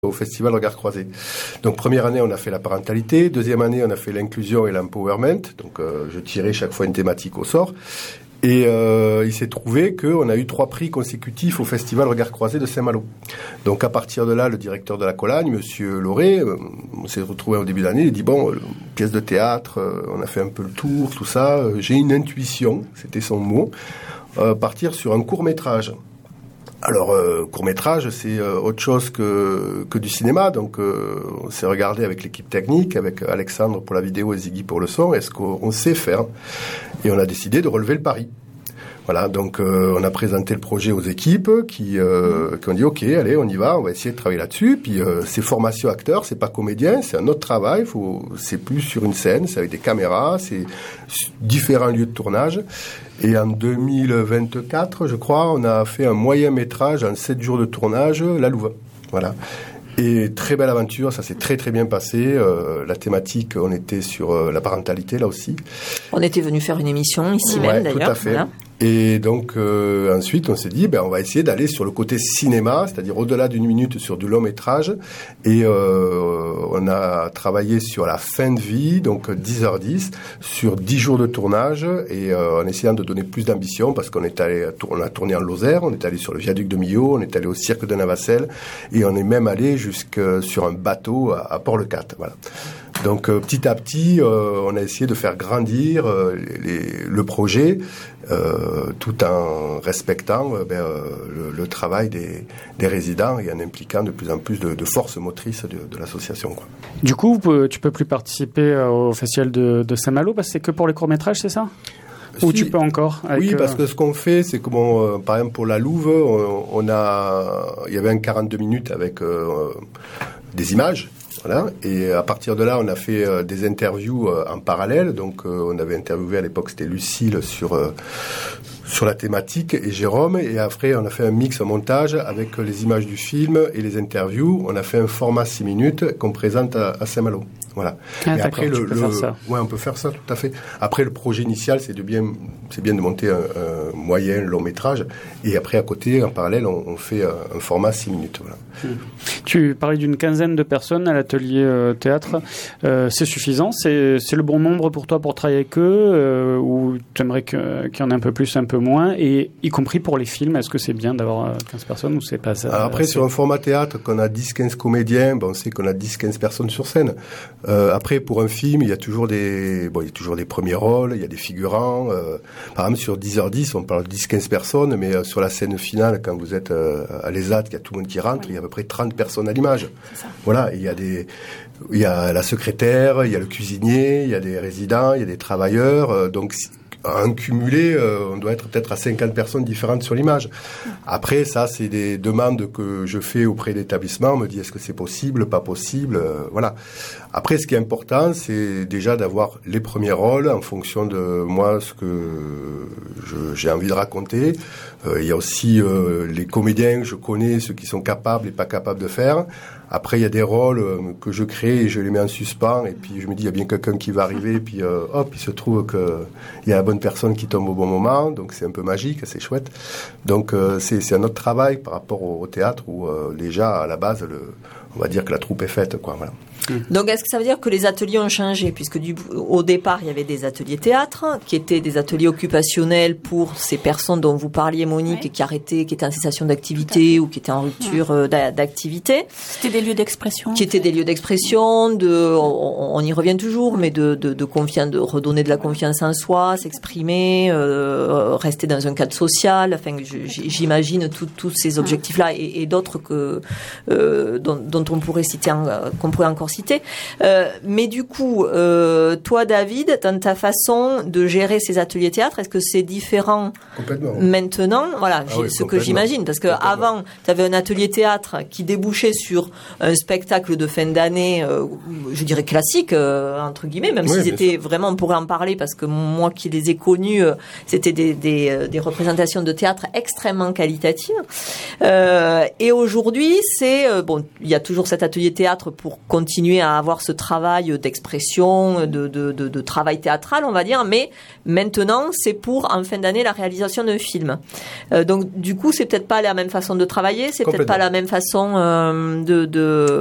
au festival Regard Croisé. Donc première année, on a fait la parentalité. Deuxième année, on a fait l'inclusion et l'empowerment. Donc je tirais chaque fois une thématique au sort. Et il s'est trouvé qu'on a eu 3 prix consécutifs au festival Regard Croisé de Saint-Malo. Donc à partir de là, le directeur de la Colagne, Monsieur Lauré, on s'est retrouvé au début d'année, il dit bon, pièce de théâtre, on a fait un peu le tour, tout ça. J'ai une intuition, c'était son mot, partir sur un court-métrage. Alors, court-métrage, c'est autre chose que du cinéma. Donc, on s'est regardé avec l'équipe technique, avec Alexandre pour la vidéo et Ziggy pour le son. Est-ce qu'on sait faire ? Et on a décidé de relever le pari. Voilà, donc on a présenté le projet aux équipes qui ont dit ok, allez, on y va, on va essayer de travailler là-dessus. Puis c'est formation acteur, c'est pas comédien, c'est un autre travail. C'est plus sur une scène, c'est avec des caméras, c'est différents lieux de tournage. Et en 2024, je crois, on a fait un moyen métrage en 7 jours de tournage, La Louve. Voilà. Et très belle aventure, ça s'est très très bien passé. La thématique, on était sur la parentalité là aussi. On était venu faire une émission ici même d'ailleurs. Tout à fait. Voilà. Et donc ensuite, on s'est dit, on va essayer d'aller sur le côté cinéma, c'est-à-dire au-delà d'une minute sur du long métrage. Et on a travaillé sur la fin de vie, donc 10h10, sur 10 jours de tournage, et en essayant de donner plus d'ambition, parce qu'on a tourné en Lozère, on est allé sur le viaduc de Millau, on est allé au cirque de Navacelles, et on est même allé jusque sur un bateau à Port-le-Cat. Voilà. Donc petit à petit, on a essayé de faire grandir le projet, tout en respectant le travail des résidents et en impliquant de plus en plus de forces motrices de l'association, quoi. Du coup, tu peux plus participer au festival de Saint-Malo parce que c'est que pour les courts-métrages, c'est ça ? Ou tu peux encore Oui, parce que ce qu'on fait, c'est que par exemple pour La Louve, il y avait un 42 minutes avec des images. Voilà. Et à partir de là, on a fait des interviews en parallèle. Donc, on avait interviewé à l'époque, c'était Lucille sur la thématique et Jérôme. Et après, on a fait un mix, un montage avec les images du film et les interviews. On a fait un format 6 minutes qu'on présente à Saint-Malo. Voilà. Ah, et après, faire ça. Ouais, on peut faire ça, tout à fait. Après, le projet initial, c'est bien de monter un moyen long métrage. Et après, à côté, en parallèle, on fait un format 6 minutes. Voilà. Tu parlais d'une quinzaine de personnes à l'atelier théâtre. C'est suffisant? C'est le bon nombre pour toi pour travailler avec eux? Ou tu aimerais qu'il y en ait un peu plus, un peu moins? Et y compris pour les films, est-ce que c'est bien d'avoir 15 personnes ou c'est pas ça? Alors après, sur un format théâtre, qu'on a 10-15 comédiens, on sait qu'on a 10-15 personnes sur scène. Après, pour un film, il y a toujours des premiers rôles, il y a des figurants. Par exemple, sur 10h10, on parle de 10-15 personnes, mais sur la scène finale, quand vous êtes à l'ESAT, il y a tout le monde qui rentre, il y a à peu près 30 personnes à l'image. Voilà, il y a la secrétaire, il y a le cuisinier, il y a des résidents, il y a des travailleurs, donc en cumulé, on doit être peut-être à 50 personnes différentes sur l'image. Après, ça, c'est des demandes que je fais auprès d'établissements. On me dit, est-ce que c'est possible, pas possible, voilà. Après, ce qui est important, c'est déjà d'avoir les premiers rôles en fonction de moi, ce que j'ai envie de raconter. Il y a aussi les comédiens que je connais, ceux qui sont capables et pas capables de faire. Après, il y a des rôles que je crée et je les mets en suspens. Et puis, je me dis, il y a bien quelqu'un qui va arriver. Et puis, hop, il se trouve qu'il y a la bonne personne qui tombe au bon moment. Donc, c'est un peu magique, c'est chouette. Donc, c'est un autre travail par rapport au théâtre où, déjà, à la base, on va dire que la troupe est faite, quoi, voilà. Donc, est-ce que ça veut dire que les ateliers ont changé? Puisque au départ, il y avait des ateliers théâtre, qui étaient des ateliers occupationnels pour ces personnes dont vous parliez, Monique, qui étaient en cessation d'activité ou qui étaient en rupture d'activité. C'était des lieux d'expression. Qui étaient des lieux d'expression, on y revient toujours, mais de redonner de la confiance en soi, s'exprimer, rester dans un cadre social. Enfin, j'imagine tous ces objectifs-là et d'autres dont on pourrait citer, qu'on pourrait encore citer. Mais du coup, toi, David, dans ta façon de gérer ces ateliers théâtre, est-ce que c'est différent maintenant? Voilà, ce que j'imagine. Parce que avant, tu avais un atelier théâtre qui débouchait sur un spectacle de fin d'année, je dirais classique, entre guillemets, même s'ils étaient vraiment, on pourrait en parler, parce que moi qui les ai connus, c'était des représentations de théâtre extrêmement qualitatives. Et aujourd'hui, il y a toujours cet atelier théâtre pour continuer continuer à avoir ce travail d'expression, de travail théâtral, on va dire, mais maintenant, c'est pour, en fin d'année, la réalisation d'un film. Donc, du coup, c'est peut-être pas la même façon de travailler, c'est peut-être pas la même façon de